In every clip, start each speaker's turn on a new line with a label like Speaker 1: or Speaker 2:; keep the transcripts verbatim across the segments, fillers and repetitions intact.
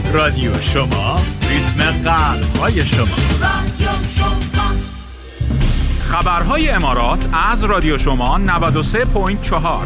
Speaker 1: رادیو شما، ریتم قلب‌های شما. رادیو شما. خبرهای امارات از رادیو شما نود و سه ممیز چهار.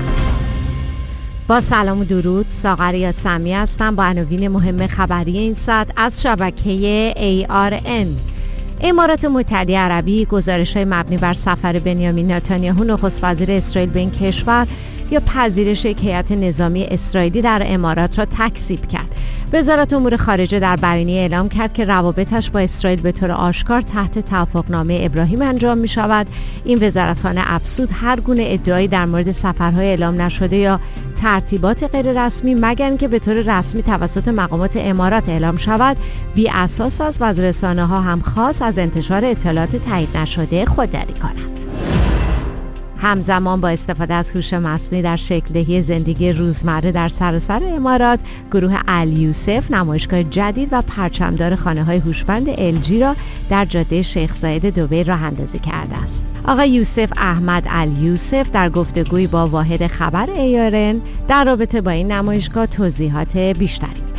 Speaker 2: با سلام و درود، ساغر یاسمی هستم با عناوین مهم خبری این ساعت از شبکه ای آر ان. امارات متحده عربی گزارش‌های مبنی بر سفر بنیامین نتانیاهو نخست وزیر اسرائیل به این کشور یا پذیرش یک هیئت نظامی اسرائیلی در امارات را تکذیب کرد. وزارت امور خارجه در بیانیه اعلام کرد که روابطش با اسرائیل به طور آشکار تحت توافقنامه ابراهیم انجام می شود. این وزارتخانه افزود هر گونه ادعایی در مورد سفرهای اعلام نشده یا ترتیبات غیر رسمی مگر اینکه به طور رسمی توسط مقامات امارات اعلام شود بی اساس است و از رسانه‌ها هم خواست از انتشار اطلاعات تایید نشده خودداری کنند. همزمان با استفاده از هوش مصنوعی در شکل‌دهی زندگی روزمره در سراسر امارات، گروه الیوسف نمایشگاه جدید و پرچمدار خانه‌های هوشمند ال جی را در جاده شیخ زاید دبی راه اندازی کرده است. آقای یوسف احمد الیوسف در گفتگویی با واحد خبر ای آر ان در رابطه با این نمایشگاه توضیحات بیشتری داد.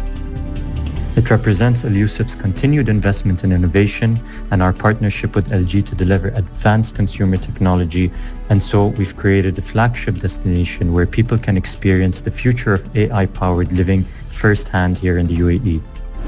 Speaker 3: It represents Al-Yusuf's continued investment in innovation and our partnership with L G to deliver advanced consumer technology, and so we've created a flagship destination where people can experience the future of A I-powered living firsthand here in the U A E.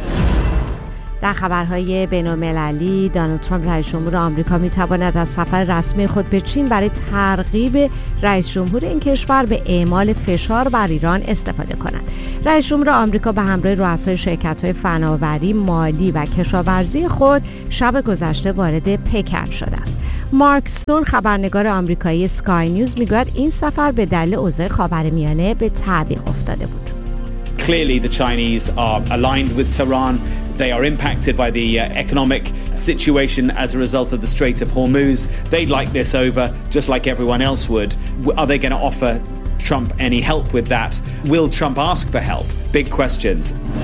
Speaker 2: در خبرهای بین‌المللی، دونالد ترامپ رئیس جمهور آمریکا می‌تواند از سفر رسمی خود به چین برای ترغیب رئیس جمهور این کشور به اعمال فشار بر ایران استفاده کند. رئیس جمهور آمریکا به همراه رؤسای شرکت‌های فناوری، مالی و کشاورزی خود شب گذشته وارد پکن شده است. مارک ستون خبرنگار آمریکایی اسکای نیوز می‌گوید این سفر به دلیل اوضاع خاورمیانه به تعویق افتاده بود.
Speaker 4: Clearly the Chinese are aligned with Tehran. They are impacted by the uh, economic situation as a result of the Strait of Hormuz. They'd like this over just like everyone else would. Are they going to offer Trump any help with that? Will Trump ask for help? Big questions.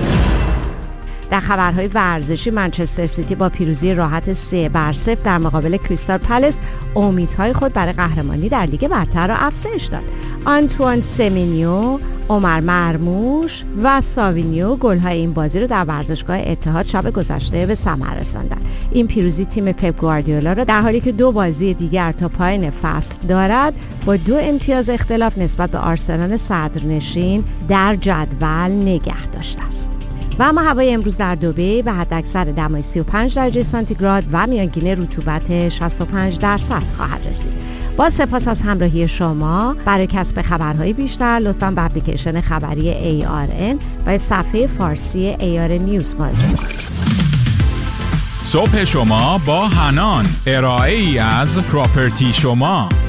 Speaker 2: در خبرهای ورزشی، منچستر سیتی با پیروزی راحت سه بر صفر در مقابل کریستال پالاس امیدهای خود برای قهرمانی در لیگ برتر را افزایش داد. آنتوان سمینیو، عمر مرموش و ساوینیو گل‌های این بازی رو در ورزشگاه اتحاد شب گذشته به ثمر رساندند. این پیروزی تیم پپ گواردیولا را در حالی که دو بازی دیگر تا پایان فصل دارد با دو امتیاز اختلاف نسبت به آرسنال صدرنشین در جدول نگه داشته است. و اما هوای امروز در دبی به حداکثر دمای سی و پنج درجه سانتیگراد و میانگین رطوبت شصت و پنج درصد خواهد رسید. با سپاس از همراهی شما. برای کسب خبرهای بیشتر لطفاً به اپلیکیشن خبری ای آر ان و صفحه فارسی ای آر نیوز مراجعه کنید.
Speaker 1: صبح شما با حنان، ارائه ای از پراپرتی شما.